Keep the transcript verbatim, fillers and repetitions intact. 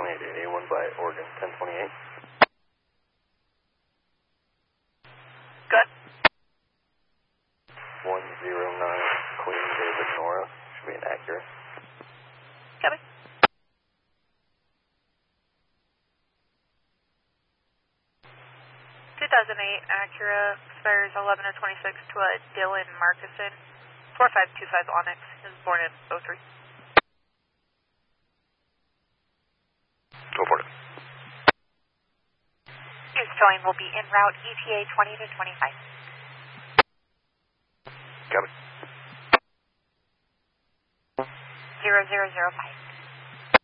eight eighty-one by Oregon ten twenty-eight. Good. one zero nine, Queen David Nora. Should be an Acura. Copy. two thousand eight Acura, expires eleven of twenty-six to a Dylan Markison, four five two five Onyx, is born in oh three. Go for it. Use towing will be en route E T A twenty to twenty-five. Copy. zero zero zero five.